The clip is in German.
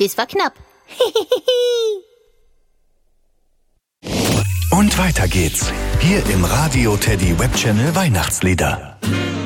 Das war knapp. Und weiter geht's. Hier im Radio Teddy Webchannel Weihnachtslieder.